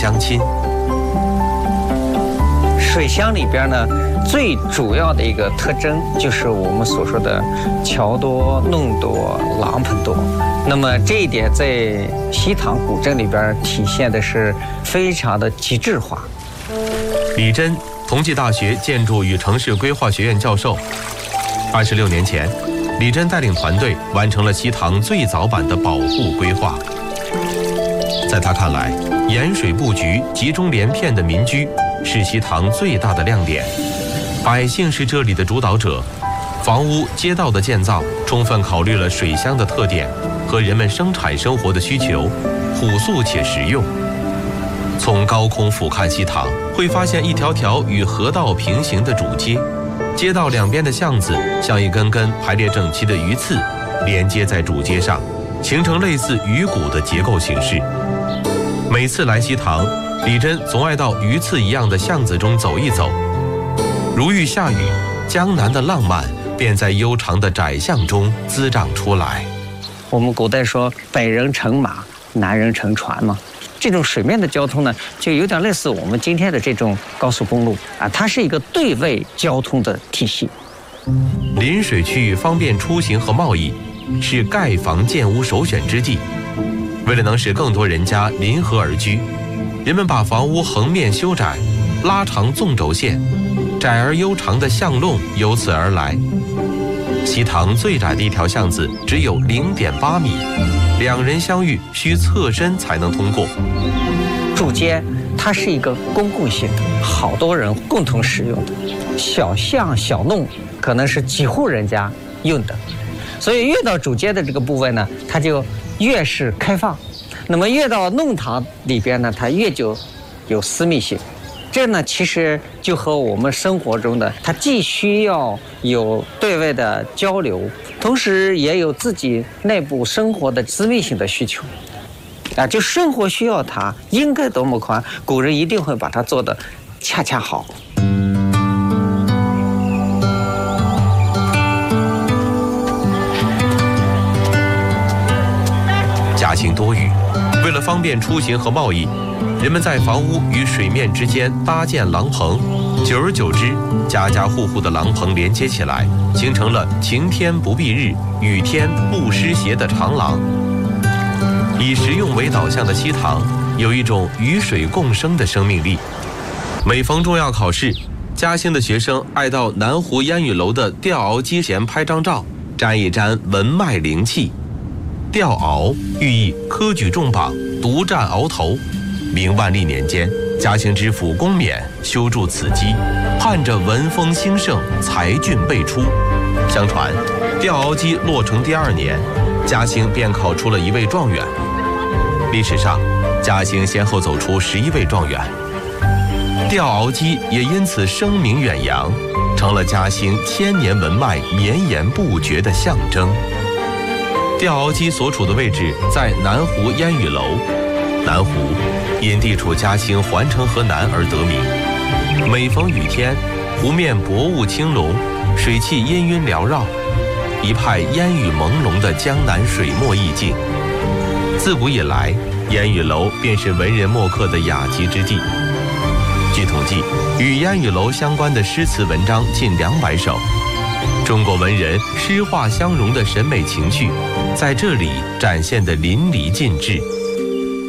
相亲。 水乡里边呢，最主要的一个特征就是我们所说的桥多、弄多、廊棚多。那么这一点在西塘古镇里边体现的是非常的极致化。 李真，同济大学建筑与城市规划学院教授。26年前，李真带领团队完成了西塘最早版的保护规划。在他看来，沿水布局、集中连片的民居是西塘最大的亮点，百姓是这里的主导者。房屋、街道的建造充分考虑了水乡的特点和人们生产生活的需求，朴素且实用。从高空俯瞰西塘，会发现一条条与河道平行的主街，街道两边的巷子像一根根排列整齐的鱼刺，连接在主街上，形成类似鱼骨的结构形式。每次来西塘，李真总爱到鱼刺一样的巷子中走一走。如遇下雨，江南的浪漫便在悠长的窄巷中滋长出来。 我们古代说北人乘马，南人乘船嘛，这种水面的交通呢，就有点类似我们今天的这种高速公路啊，它是一个对位交通的体系。 临水区域方便出行和贸易，是盖房建屋首选之地。为了能使更多人家临河而居，人们把房屋横面修窄，拉长纵轴线，窄而悠长的巷弄由此而来。西塘最窄的一条巷子只有0.8米，两人相遇需侧身才能通过。 主街它是一个公共性的，好多人共同使用的，小巷小弄可能是几户人家用的，所以越到主街的这个部分呢，它就越是开放。那么越到弄堂里边呢，它越就有私密性。这呢，其实就和我们生活中的，它既需要有对外的交流，同时也有自己内部生活的私密性的需求。啊，就生活需要它应该多么宽，古人一定会把它做得恰恰好。 嘉兴多雨，为了方便出行和贸易，人们在房屋与水面之间搭建廊棚，久而久之，家家户户的廊棚连接起来，形成了晴天不蔽日，雨天不湿鞋的长廊。以实用为导向的西塘有一种与水共生的生命力。每逢重要考试，嘉兴的学生爱到南湖烟雨楼的吊鳌机前拍张照，沾一沾文脉灵气。吊鳌寓意科举重榜，独占鳌头。明万历年间，嘉兴知府龚冕修筑此基，盼着文风兴盛，才俊辈出。相传，吊鳌机落成第2年，嘉兴便考出了1位状元。历史上，嘉兴先后走出11位状元，吊鳌机也因此声名远扬，成了嘉兴千年文脉绵延不绝的象征。吊鳌机所处的位置在南湖烟雨楼，南湖因地处嘉兴环城河南而得名。每逢雨天，湖面薄雾轻笼，水汽氤氲缭绕，一派烟雨朦胧的江南水墨意境。自古以来，烟雨楼便是文人墨客的雅集之地。据统计，与烟雨楼相关的诗词文章近200首。中国文人诗画相融的审美情趣，在这里展现得淋漓尽致。